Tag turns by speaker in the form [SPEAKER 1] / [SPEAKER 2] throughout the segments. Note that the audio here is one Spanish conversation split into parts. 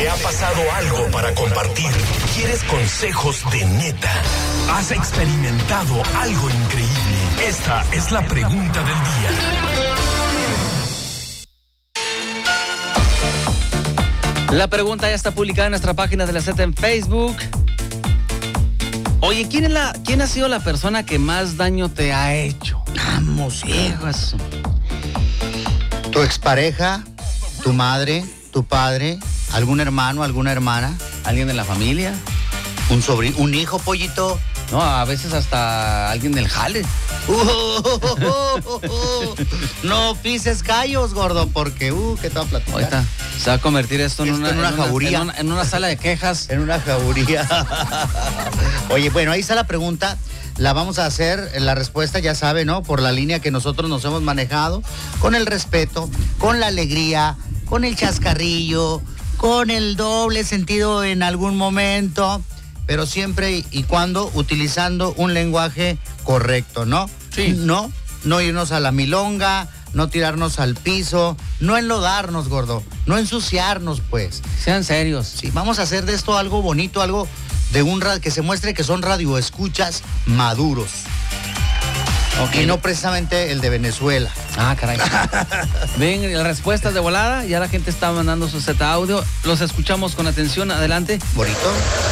[SPEAKER 1] ¿Te ha pasado algo para compartir? ¿Quieres consejos de neta? ¿Has experimentado algo increíble? Esta es la pregunta del día.
[SPEAKER 2] La pregunta ya está publicada en nuestra página de la Z en Facebook. Oye, ¿quién ha sido la persona que más daño te ha hecho? Vamos, hijos.
[SPEAKER 3] ¿Tu expareja? ¿Tu madre? ¿Tu padre? ¿Algún hermano? ¿Alguna hermana?
[SPEAKER 2] ¿Alguien de la familia?
[SPEAKER 3] ¿Un sobrino? ¿Un hijo, pollito?
[SPEAKER 2] No, a veces hasta alguien del jale.
[SPEAKER 3] No pises callos, gordo, porque que te va a platicar.
[SPEAKER 2] Ahorita se va a convertir esto en una
[SPEAKER 3] jauría.
[SPEAKER 2] En una sala de quejas.
[SPEAKER 3] En una jauría. Oye, bueno, ahí está la pregunta. La vamos a hacer, la respuesta ya sabe, ¿no? Por la línea que nosotros nos hemos manejado, con el respeto, con la alegría, con el chascarrillo, con el doble sentido en algún momento, pero siempre y cuando utilizando un lenguaje correcto, ¿no?
[SPEAKER 2] Sí.
[SPEAKER 3] No irnos a la milonga, no tirarnos al piso, no enlodarnos, gordo, no ensuciarnos, pues.
[SPEAKER 2] Sean serios.
[SPEAKER 3] Sí, vamos a hacer de esto algo bonito, algo de que se muestre que son radioescuchas maduros. Okay. Y no precisamente el de Venezuela.
[SPEAKER 2] Ah, caray. Ven, las respuestas de volada. Ya la gente está mandando su Z audio. Los escuchamos con atención. Adelante.
[SPEAKER 3] Bonito.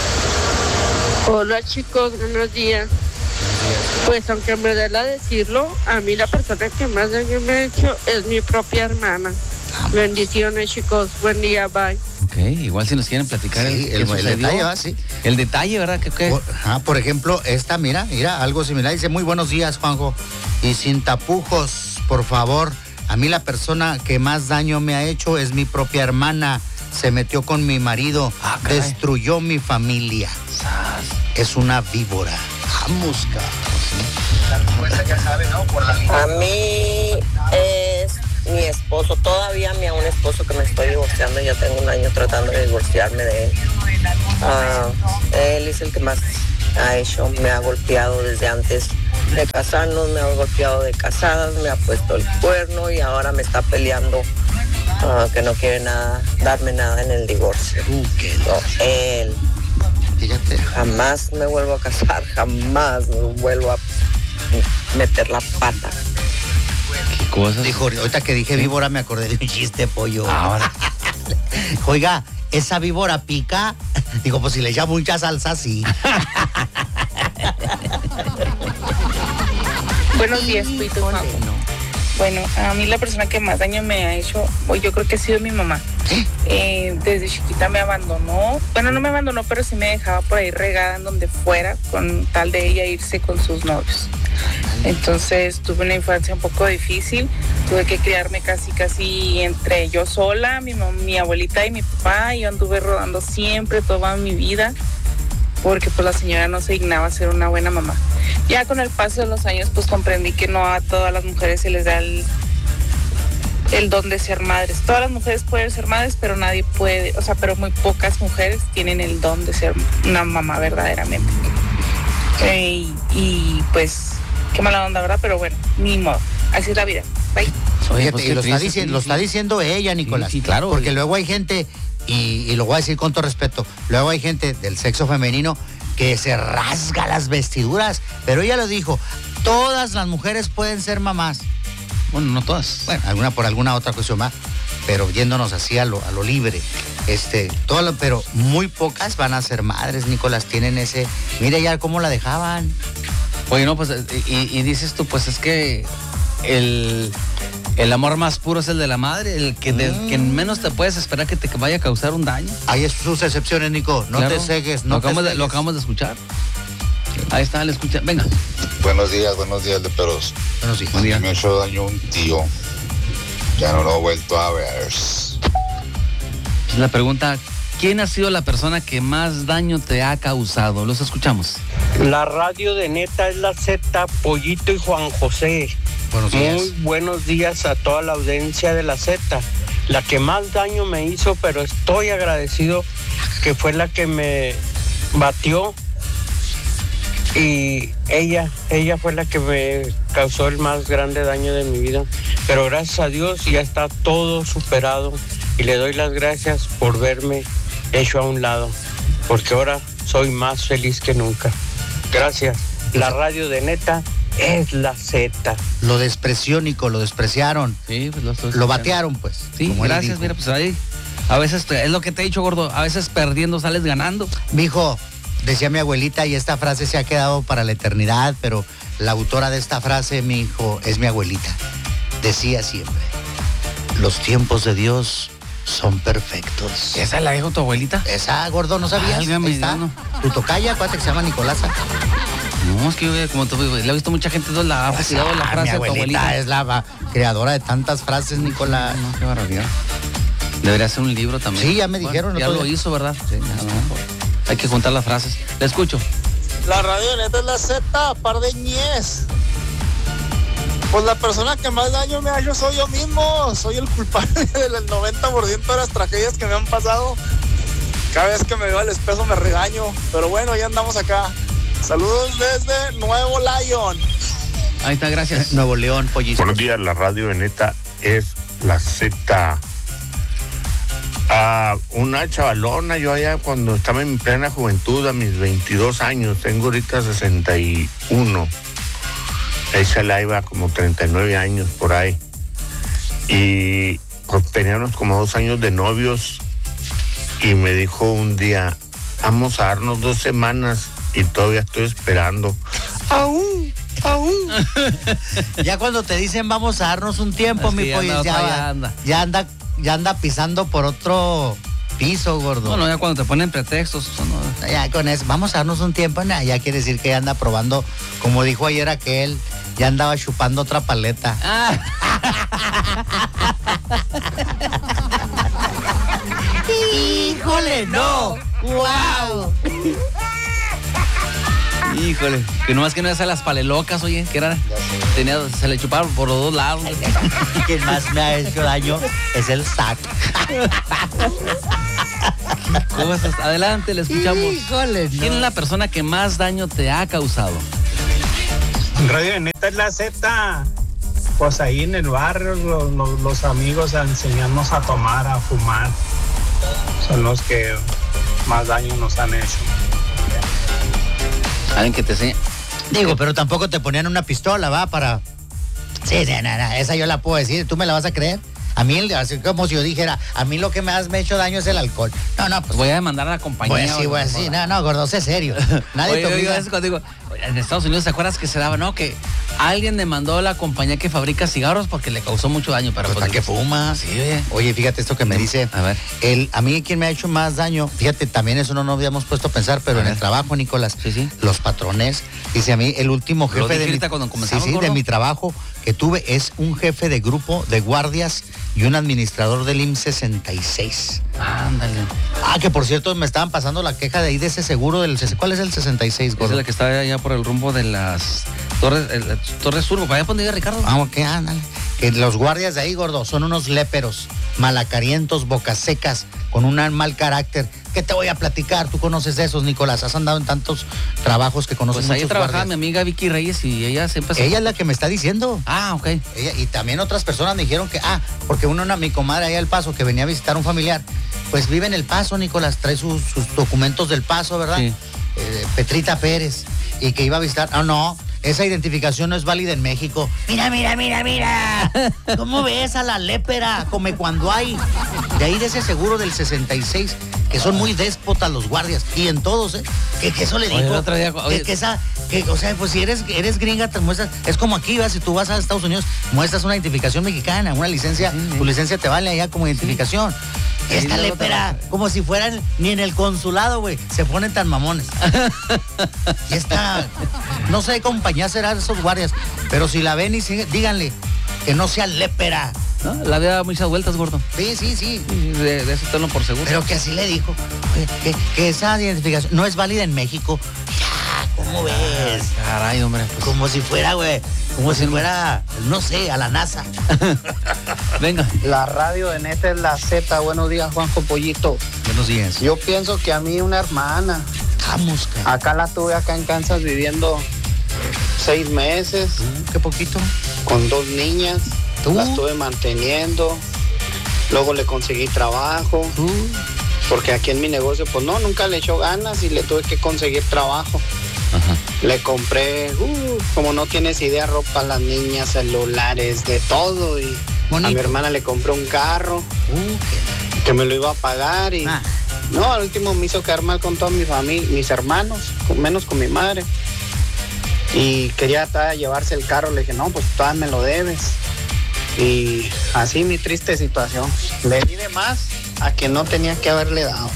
[SPEAKER 4] Hola, chicos. Buenos días. Pues aunque me duela decirlo, a mí la persona que más daño me ha hecho es mi propia hermana. Bendiciones, chicos. Buen día. Bye.
[SPEAKER 2] Ok, igual si nos quieren platicar
[SPEAKER 3] sí, el detalle, ¿va? Sí.
[SPEAKER 2] El detalle, ¿verdad? ¿Qué?
[SPEAKER 3] Por ejemplo, esta, mira, algo similar. Dice, muy buenos días, Juanjo. Y sin tapujos, por favor. A mí la persona que más daño me ha hecho es mi propia hermana. Se metió con mi marido. Destruyó mi familia. Es una víbora. Vamos, cabrón. La respuesta ya sabe, ¿no? Por la línea.
[SPEAKER 5] A mí es mi esposo, todavía a un esposo que me estoy divorciando, ya tengo un año tratando de divorciarme de él. Él es el que más ha hecho, me ha golpeado desde antes de casarnos, me ha golpeado de casadas, me ha puesto el cuerno y ahora me está peleando que no quiere darme nada en el divorcio. Él.
[SPEAKER 3] Fíjate.
[SPEAKER 5] Jamás me vuelvo a casar, jamás me vuelvo a meter la pata.
[SPEAKER 2] ¿Qué cosas?
[SPEAKER 3] Dijo, ahorita que dije víbora me acordé de un chiste, pollo. Ahora. Oiga, ¿esa víbora pica? Digo, pues si le llamo mucha salsa, sí.
[SPEAKER 6] Buenos días, Puito Juanjo. Bueno, a mí la persona que más daño me ha hecho, yo creo que ha sido mi mamá. Desde chiquita me abandonó. Bueno, no me abandonó, pero sí me dejaba por ahí regada en donde fuera, con tal de ella irse con sus novios. Entonces tuve una infancia un poco difícil. Tuve que criarme casi entre yo sola, mi abuelita y mi papá. Yo anduve rodando siempre, toda mi vida, porque pues la señora no se dignaba ser una buena mamá. Ya con el paso de los años pues comprendí que no a todas las mujeres se les da el don de ser madres. Todas las mujeres pueden ser madres, pero nadie puede, pero muy pocas mujeres tienen el don de ser una mamá verdaderamente. Y pues qué mala onda, ¿verdad? Pero bueno, ni modo, así es la vida. Bye.
[SPEAKER 3] Oye, pues lo está diciendo ella, Nicolás.
[SPEAKER 2] Sí, claro.
[SPEAKER 3] Porque luego hay gente, y lo voy a decir con todo respeto, luego hay gente del sexo femenino que se rasga las vestiduras, pero ella lo dijo, todas las mujeres pueden ser mamás.
[SPEAKER 2] Bueno, no todas.
[SPEAKER 3] Bueno, por alguna otra cuestión más, pero yéndonos así a lo libre. Pero muy pocas van a ser madres, Nicolás, tienen ese... Mira ya cómo la dejaban.
[SPEAKER 2] Oye, no, pues, y dices tú, pues es que el amor más puro es el de la madre, el que menos te puedes esperar que te vaya a causar un daño.
[SPEAKER 3] Hay sus excepciones, Nico, no claro. Te cegues, no te cegues.
[SPEAKER 2] Lo acabamos de escuchar. Ahí está, le escucha. Venga.
[SPEAKER 7] Buenos días, de Peros.
[SPEAKER 3] Buenos días.
[SPEAKER 7] Me ha hecho daño un tío. Ya no lo he vuelto a ver.
[SPEAKER 2] La pregunta, ¿quién ha sido la persona que más daño te ha causado? Los escuchamos.
[SPEAKER 8] La radio de neta es la Z, Pollito y Juan José.
[SPEAKER 3] Buenos días.
[SPEAKER 8] Muy buenos días a toda la audiencia de la Z. La que más daño me hizo, pero estoy agradecido que fue la que me batió. Y ella fue la que me causó el más grande daño de mi vida. Pero gracias a Dios ya está todo superado. Y le doy las gracias por verme hecho a un lado, porque ahora soy más feliz que nunca. Gracias. La radio de Neta es la Z.
[SPEAKER 3] Lo despreció, Nico, lo despreciaron.
[SPEAKER 2] Sí, pues
[SPEAKER 3] lo batearon, pues.
[SPEAKER 2] Sí, gracias, mira, pues ahí. A veces, es lo que te he dicho, gordo, a veces perdiendo sales ganando.
[SPEAKER 3] Mijo, decía mi abuelita, y esta frase se ha quedado para la eternidad, pero la autora de esta frase, mi hijo, es mi abuelita. Decía siempre, los tiempos de Dios son perfectos.
[SPEAKER 2] ¿Esa la dijo tu abuelita?
[SPEAKER 3] Esa, gordo, ¿no sabías?
[SPEAKER 2] Válgame,
[SPEAKER 3] Ahí está.
[SPEAKER 2] no.
[SPEAKER 3] Tu tocaya, acuérdate que se llama Nicolasa.
[SPEAKER 2] No, es que yo, como le he visto mucha gente, la ha fastidiado la frase
[SPEAKER 3] mi
[SPEAKER 2] de tu abuelita.
[SPEAKER 3] abuelita es la creadora de tantas frases, Nicolás.
[SPEAKER 2] No, qué barbaridad. Debería ser un libro también.
[SPEAKER 3] Sí, ya me dijeron.
[SPEAKER 2] Ya lo hizo, ¿verdad? Sí, hay que juntar las frases. Le escucho.
[SPEAKER 9] La radio Neta es la Z, par de ñez. Pues la persona que más daño me ha hecho soy yo mismo. Soy el culpable del 90% de las tragedias que me han pasado. Cada vez que me veo al espejo me regaño. Pero bueno, ya andamos acá. Saludos desde Nuevo León.
[SPEAKER 2] Ahí está, gracias.
[SPEAKER 3] Nuevo León, pollito.
[SPEAKER 10] Buenos días, la radio de Neta es la Z. Una chavalona, yo allá cuando estaba en mi plena juventud, a mis 22 años, tengo ahorita 61. Ella la iba como 39 años por ahí. Y pues, teníamos como 2 años de novios y me dijo un día, vamos a darnos 2 semanas y todavía estoy esperando. ¡Aún!
[SPEAKER 3] Ya cuando te dicen vamos a darnos un tiempo, mi pollo, ya anda pisando por otro piso, gordo.
[SPEAKER 2] No, ya cuando te ponen pretextos. No.
[SPEAKER 3] Ya con eso, vamos a darnos un tiempo, ya quiere decir que ya anda probando, como dijo ayer aquel, ya andaba chupando otra paleta. ¡Híjole, no! ¡Wow!
[SPEAKER 2] Híjole, que nomás que no es a las palelocas, oye, que era, se le chuparon por los 2 lados.
[SPEAKER 3] Quien más me ha hecho daño es el SAC.
[SPEAKER 2] ¿Cómo estás? Adelante, le escuchamos.
[SPEAKER 3] Híjole, no.
[SPEAKER 2] ¿Quién es la persona que más daño te ha causado?
[SPEAKER 11] Radio de Neta es la Z. Pues ahí en el barrio los amigos a enseñarnos a tomar, a fumar. Son los que más daño nos han hecho.
[SPEAKER 2] Alguien que te enseñe.
[SPEAKER 3] Digo, pero tampoco te ponían una pistola, ¿va? Para... Sí, esa yo la puedo decir. ¿Tú me la vas a creer? A mí, así como si yo dijera, a mí lo que me ha hecho daño es el alcohol. No, pues...
[SPEAKER 2] Voy a demandar a la compañía.
[SPEAKER 3] Voy a decir. No, gordo, sé serio. Nadie te obliga.
[SPEAKER 2] Eso cuando digo, en Estados Unidos, ¿te acuerdas que se daba, no? Que alguien demandó a la compañía que fabrica cigarros porque le causó mucho daño. Pero
[SPEAKER 3] ¿para qué fuma?
[SPEAKER 2] Sí, oye.
[SPEAKER 3] Oye, fíjate esto que me dice.
[SPEAKER 2] A ver.
[SPEAKER 3] A mí quien me ha hecho más daño, fíjate, también eso no nos habíamos puesto a pensar, pero en el trabajo, Nicolás,
[SPEAKER 2] sí.
[SPEAKER 3] Los patrones, dice a mí, el último jefe de mi trabajo que tuve es un jefe de grupo de guardias y un administrador del IMSS 66.
[SPEAKER 2] Ándale.
[SPEAKER 3] Que por cierto me estaban pasando la queja de ahí de ese seguro del... ¿Cuál es el 66, gordo?
[SPEAKER 2] Es la que está allá por el rumbo de las Torres Sur, para allá por donde vive Ricardo.
[SPEAKER 3] Ok, ándale. Que los guardias de ahí, gordo, son unos léperos, malacarientos, bocas secas, con un mal carácter. ¿Qué te voy a platicar? Tú conoces esos, Nicolás. Has andado en tantos trabajos que conoces.
[SPEAKER 2] Pues ahí
[SPEAKER 3] muchos
[SPEAKER 2] trabajaba
[SPEAKER 3] guardias.
[SPEAKER 2] mi amiga Vicky Reyes y ella siempre...
[SPEAKER 3] Ella es la que me está diciendo.
[SPEAKER 2] Ok.
[SPEAKER 3] Ella, y también otras personas me dijeron que... porque mi comadre allá del Paso, que venía a visitar a un familiar, pues vive en El Paso, Nicolás, trae sus documentos del Paso, ¿verdad? Sí. Petrita Pérez, y que iba a visitar... no, esa identificación no es válida en México. Mira. ¿Cómo ves a la lépera? Come cuando hay. De ahí de ese seguro del 66, que son muy déspotas los guardias. Y en todos, que eso le digo.
[SPEAKER 2] El otro día,
[SPEAKER 3] pues si eres gringa, te muestras. Es como aquí, si tú vas a Estados Unidos, muestras una identificación mexicana, una licencia, tu licencia te vale allá como identificación. Esta lépera, como si fueran ni en el consulado, güey, se ponen tan mamones. Y esta, no sé qué compañía será de esos guardias, pero si la ven y díganle que no sea lépera.
[SPEAKER 2] ¿No? La vida da muchas vueltas, gordo.
[SPEAKER 3] Sí.
[SPEAKER 2] De eso tenlo por seguro.
[SPEAKER 3] Pero que así le dijo, que esa identificación no es válida en México. ¿Cómo ves?
[SPEAKER 2] Caray, hombre. Pues.
[SPEAKER 3] Como si fuera, güey. Como si fuera, no sé, a la NASA.
[SPEAKER 2] Venga.
[SPEAKER 12] La radio de Neta es la Z. Buenos días, Juanjo Pollito.
[SPEAKER 3] Buenos días.
[SPEAKER 12] Yo pienso que a mí una hermana.
[SPEAKER 3] Vamos,
[SPEAKER 12] acá la tuve acá en Kansas viviendo 6 meses.
[SPEAKER 3] Qué poquito.
[SPEAKER 12] Con 2 niñas. La estuve manteniendo. Luego le conseguí trabajo. porque aquí en mi negocio, pues no, nunca le echó ganas y le tuve que conseguir trabajo. Ajá. Le compré, como no tienes idea, ropa a las niñas, celulares, de todo. Y bonito. A mi hermana le compré un carro que me lo iba a pagar y no, al último me hizo quedar mal con toda mi familia, mis hermanos, menos con mi madre. Y quería llevarse el carro, le dije, no, pues todavía me lo debes. Y así mi triste situación. Le di de más a que no tenía que haberle dado.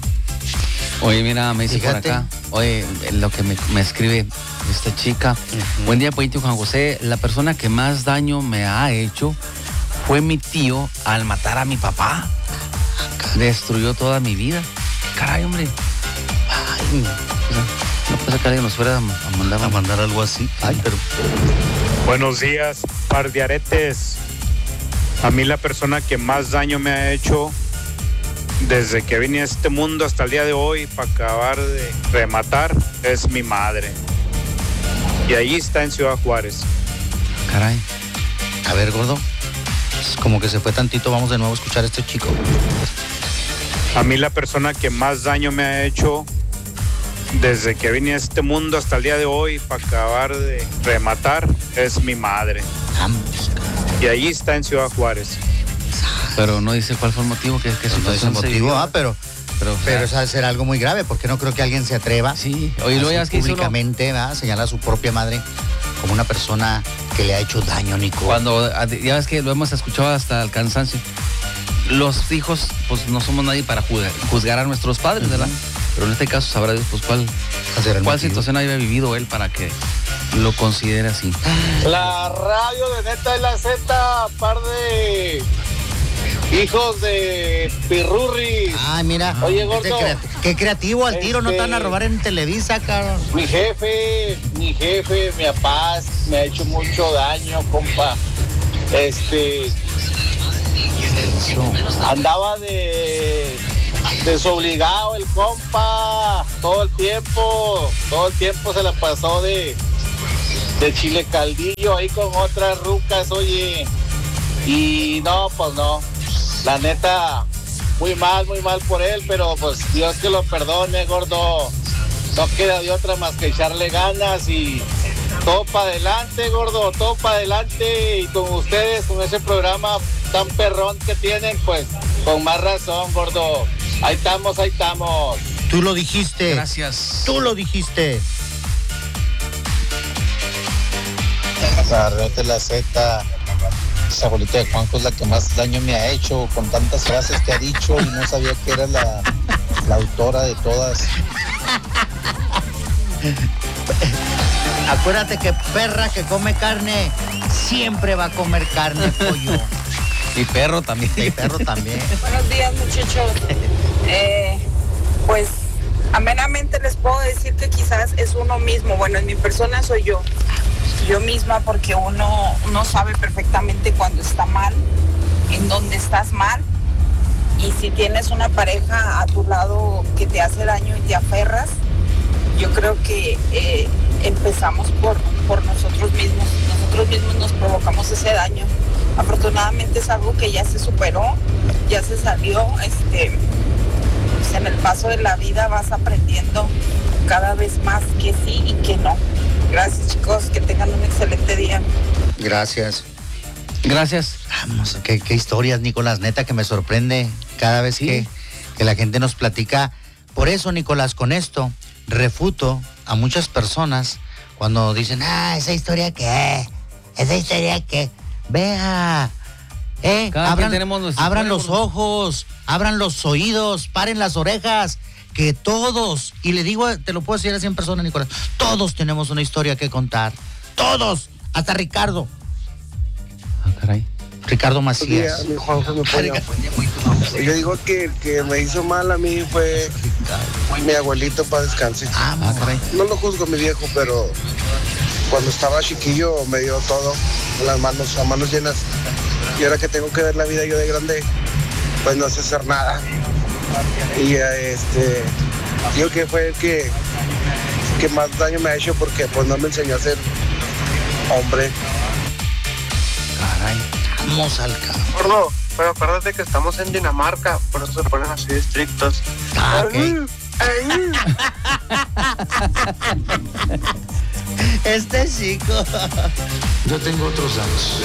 [SPEAKER 2] Oye, mira, me dice por acá, oye, lo que me escribe esta chica. Buen día, Pollito Juan José. La persona que más daño me ha hecho fue mi tío al matar a mi papá. Destruyó toda mi vida. Caray, hombre. Ay, no puede que alguien nos fuera a mandar algo así. Ay, pero...
[SPEAKER 13] Buenos días, par de aretes. A mí la persona que más daño me ha hecho desde que vine a este mundo hasta el día de hoy para acabar de rematar es mi madre. Y ahí está en Ciudad Juárez.
[SPEAKER 3] Caray. A ver, gordo. Es como que se fue tantito. Vamos de nuevo a escuchar a este chico.
[SPEAKER 13] A mí la persona que más daño me ha hecho desde que vine a este mundo hasta el día de hoy para acabar de rematar es mi madre. Y ahí está en Ciudad Juárez.
[SPEAKER 2] Pero no dice cuál fue el motivo, que
[SPEAKER 3] no dice el motivo, pero eso debe ser algo muy grave, porque no creo que alguien se atreva públicamente a señalar a su propia madre como una persona que le ha hecho daño, Nico.
[SPEAKER 2] Cuando, ya ves que lo hemos escuchado hasta el cansancio, los hijos, pues no somos nadie para juzgar a nuestros padres, ¿verdad? Pero en este caso sabrá Dios, pues cuál situación había vivido él para que lo considere así.
[SPEAKER 9] La radio de Neta de la Z, par de hijos de pirurris.
[SPEAKER 3] Ay, mira.
[SPEAKER 9] Oye, gordo.
[SPEAKER 3] Qué creativo al tiro, no te van a robar en Televisa, cabrón.
[SPEAKER 9] Mi jefe, mi papá me ha hecho mucho daño, compa. Andaba desobligado el compa todo el tiempo se la pasó de chile caldillo ahí con otras rucas, oye, y no, pues no, la neta, muy mal por él, pero pues Dios que lo perdone, gordo, no queda de otra más que echarle ganas y todo para adelante, gordo, todo para adelante, y con ustedes, con ese programa tan perrón que tienen, pues con más razón, gordo. Ahí estamos.
[SPEAKER 3] Tú lo dijiste.
[SPEAKER 2] Gracias.
[SPEAKER 3] Tú lo dijiste.
[SPEAKER 14] La red de la Z, esa abuelita de Juanjo es la que más daño me ha hecho con tantas frases que ha dicho y no sabía que era la autora de todas.
[SPEAKER 3] Acuérdate que perra que come carne siempre va a comer carne, pollo.
[SPEAKER 2] Y perro también.
[SPEAKER 6] Buenos días, muchachos. Pues amenamente les puedo decir que quizás es uno mismo. Bueno, en mi persona soy yo misma, porque uno sabe perfectamente cuando está mal, en dónde estás mal, y si tienes una pareja a tu lado que te hace daño y te aferras, yo creo que empezamos por nosotros mismos nos provocamos ese daño. Afortunadamente es algo que ya se superó, ya se salió, pues en el paso de la vida vas aprendiendo cada vez más que sí y que no. Gracias, chicos, que tengan un excelente día.
[SPEAKER 3] Gracias.
[SPEAKER 2] Vamos,
[SPEAKER 3] qué historias, Nicolás, neta que me sorprende cada vez que la gente nos platica. Por eso, Nicolás, con esto refuto a muchas personas cuando dicen, esa historia qué, vea, abran los ojos, abran los oídos, paren las orejas, que todos, y le digo, te lo puedo decir a 100 personas, Nicolás, todos tenemos una historia que contar, todos, hasta Ricardo.
[SPEAKER 2] Caray.
[SPEAKER 3] Ricardo Macías.
[SPEAKER 15] Sí, mi Juanjo, yo digo que el que me hizo mal a mí fue mi abuelito, para descanse.
[SPEAKER 3] Caray.
[SPEAKER 15] No lo juzgo, mi viejo, pero cuando estaba chiquillo me dio todo, a manos llenas. Y ahora que tengo que ver la vida yo de grande, pues no sé hacer nada. Y digo que fue el que más daño me ha hecho, porque pues no me enseñó a ser hombre.
[SPEAKER 3] Caray, vamos al campo.
[SPEAKER 9] Gordo, Pero acuérdate que estamos en Dinamarca, por eso se ponen así estrictos.
[SPEAKER 3] Ok. Este chico.
[SPEAKER 16] Yo tengo otros datos.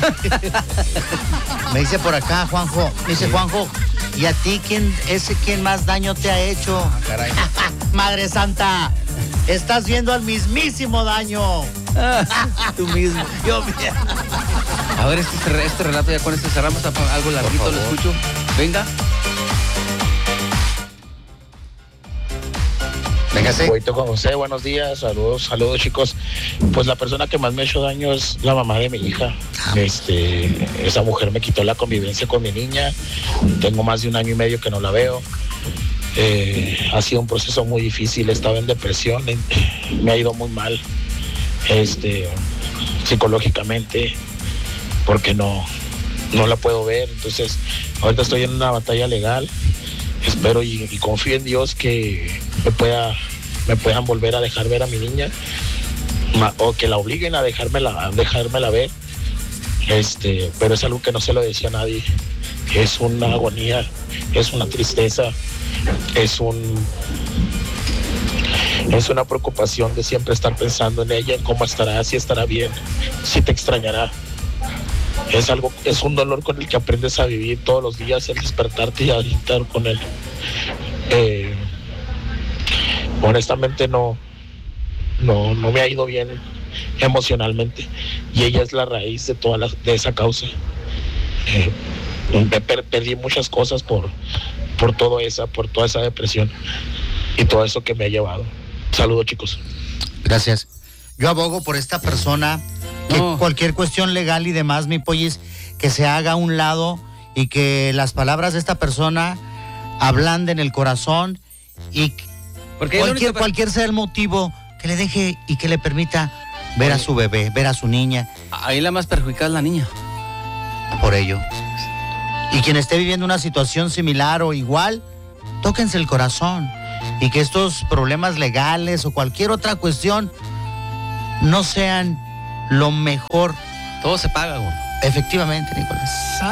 [SPEAKER 3] Me dice por acá, Juanjo. Me dice, Juanjo, ¿y a ti quién más daño te ha hecho?
[SPEAKER 2] Caray.
[SPEAKER 3] Madre Santa, estás viendo al mismísimo daño.
[SPEAKER 2] Tú mismo.
[SPEAKER 3] Yo.
[SPEAKER 2] A ver, este relato ya con este cerramos algo larguito, lo escucho. Venga.
[SPEAKER 3] Véngase.
[SPEAKER 17] Boito con José, buenos días, saludos chicos. Pues la persona que más me ha hecho daño es la mamá de mi hija. Esa mujer me quitó la convivencia con mi niña. Tengo más de 1 año y medio que no la veo. Ha sido un proceso muy difícil, estaba en depresión, me ha ido muy mal, psicológicamente, porque no la puedo ver. Entonces, ahorita estoy en una batalla legal. Espero y confío en Dios que me puedan volver a dejar ver a mi niña, o que la obliguen a dejármela ver. Pero es algo que no se lo decía a nadie. Es una agonía, es una tristeza, es una preocupación de siempre estar pensando en ella, en cómo estará, si estará bien, si te extrañará. Es un dolor con el que aprendes a vivir todos los días, el despertarte y a estar con él. Honestamente no me ha ido bien emocionalmente, y ella es la raíz de esa causa. Perdí muchas cosas por toda esa depresión y todo eso que me ha llevado. Saludos, chicos.
[SPEAKER 3] Gracias. Yo abogo por esta persona que cualquier cuestión legal y demás, mi pollis, que se haga a un lado y que las palabras de esta persona ablanden el corazón y cualquier sea el motivo, que le deje y que le permita ver a su bebé, ver a su niña.
[SPEAKER 2] Ahí la más perjudicada es la niña.
[SPEAKER 3] Por ello. Y quien esté viviendo una situación similar o igual, tóquense el corazón y que estos problemas legales o cualquier otra cuestión no sean lo mejor.
[SPEAKER 2] Todo se paga, güey.
[SPEAKER 3] Efectivamente, Nicolás.